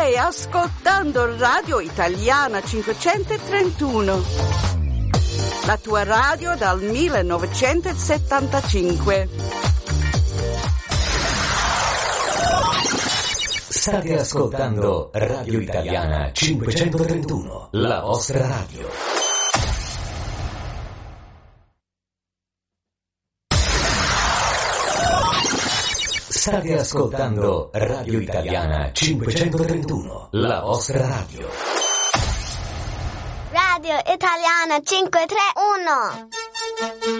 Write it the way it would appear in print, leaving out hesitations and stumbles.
Stai ascoltando Radio Italiana 531, la tua radio dal 1975. State ascoltando Radio Italiana 531, la vostra radio. State ascoltando Radio Italiana 531, la vostra radio. Radio Italiana 531.